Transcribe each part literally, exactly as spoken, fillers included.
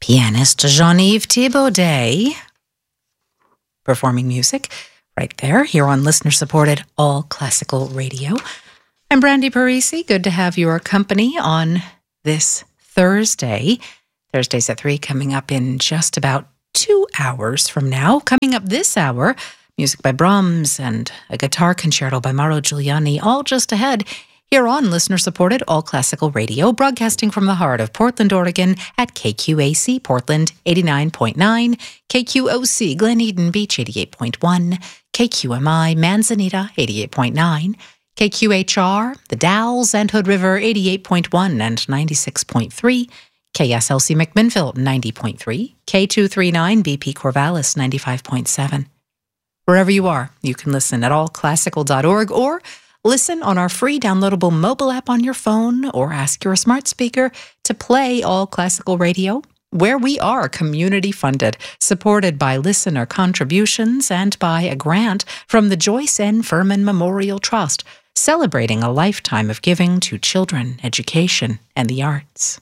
pianist Jean-Yves Thibaudet performing music right there here on listener-supported All Classical Radio. I'm Brandy Parisi. Good to have your company on this Thursday. Thursdays at three, coming up in just about two hours from now. Coming up this hour, music by Brahms and a guitar concerto by Mauro Giuliani, all just ahead here on listener-supported All Classical Radio, broadcasting from the heart of Portland, Oregon at K Q A C Portland eighty-nine point nine, K Q O C Glen Eden Beach eighty-eight point one, K Q M I Manzanita eighty-eight point nine, K Q H R, The Dalles and Hood River eighty-eight point one and ninety-six point three, K S L C McMinnville ninety point three, K two thirty-nine B P Corvallis ninety-five point seven. Wherever you are, you can listen at all classical dot org or listen on our free downloadable mobile app on your phone, or ask your smart speaker to play All Classical Radio, where we are community funded, supported by listener contributions and by a grant from the Joyce N. Furman Memorial Trust, celebrating a lifetime of giving to children, education, and the arts.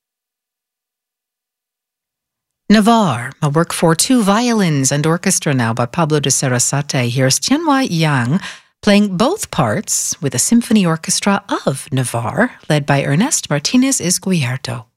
Navarre, a work for two violins and orchestra now by Pablo de Sarasate. Here's Tianhua Yang playing both parts with a symphony orchestra of Navarre, led by Ernest Martinez Izquierdo.